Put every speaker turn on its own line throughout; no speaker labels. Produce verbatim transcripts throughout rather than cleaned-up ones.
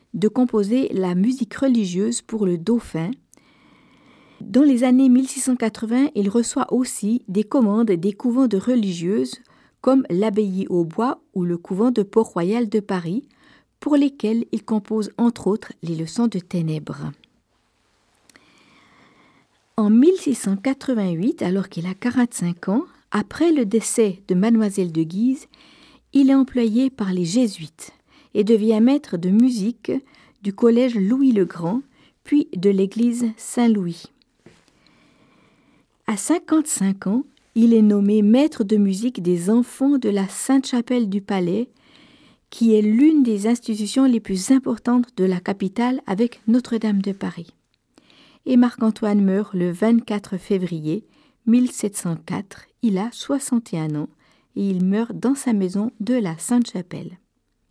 de composer la musique religieuse pour le dauphin. Dans les années mille six cent quatre-vingts, il reçoit aussi des commandes des couvents de religieuses comme l'abbaye aux Bois ou le couvent de Port-Royal de Paris, pour lesquels il compose entre autres les leçons de ténèbres. En mille six cent quatre-vingt-huit, alors qu'il a quarante-cinq ans, après le décès de Mademoiselle de Guise, il est employé par les Jésuites et devient maître de musique du collège Louis-le-Grand, puis de l'église Saint-Louis. À cinquante-cinq ans, il est nommé maître de musique des enfants de la Sainte-Chapelle du Palais, qui est l'une des institutions les plus importantes de la capitale avec Notre-Dame de Paris. Et Marc-Antoine meurt le vingt-quatre février mille sept cent quatre. Il a soixante et un ans et il meurt dans sa maison de la Sainte-Chapelle.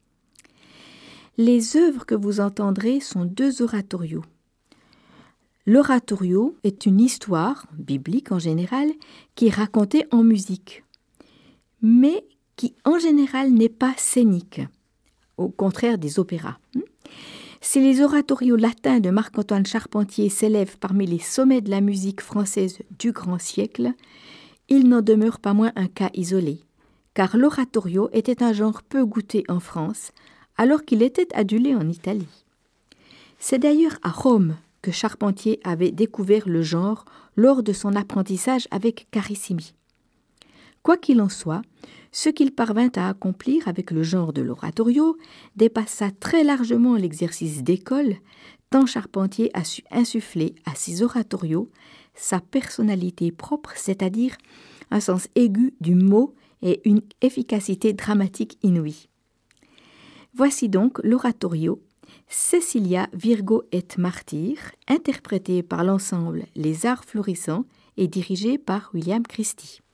Les œuvres que vous entendrez sont deux oratorios. L'oratorio est une histoire, biblique en général, qui est racontée en musique, mais qui en général n'est pas scénique, au contraire des opéras. Si les oratorios latins de Marc-Antoine Charpentier s'élèvent parmi les sommets de la musique française du grand siècle, il n'en demeure pas moins un cas isolé, car l'oratorio était un genre peu goûté en France, alors qu'il était adulé en Italie. C'est d'ailleurs à Rome que Charpentier avait découvert le genre lors de son apprentissage avec Carissimi. Quoi qu'il en soit, ce qu'il parvint à accomplir avec le genre de l'oratorio dépassa très largement l'exercice d'école, tant Charpentier a su insuffler à ses oratorios sa personnalité propre, c'est-à-dire un sens aigu du mot et une efficacité dramatique inouïe. Voici donc l'oratorio Cecilia Virgo et Martyr, interprété par l'ensemble Les Arts Florissants et dirigé par William Christie.